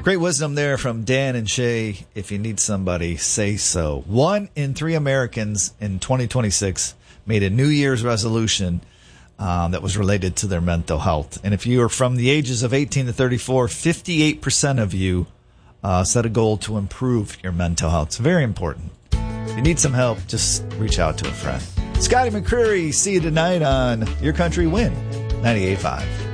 Great wisdom there from Dan and Shay. If you need somebody, say so. 1 in 3 Americans in 2026 made a New Year's resolution that was related to their mental health. And if you are from the ages of 18 to 34, 58% of you set a goal to improve your mental health. It's very important. If you need some help, just reach out to a friend. Scotty McCreery, see you tonight on Your Country Win 98.5.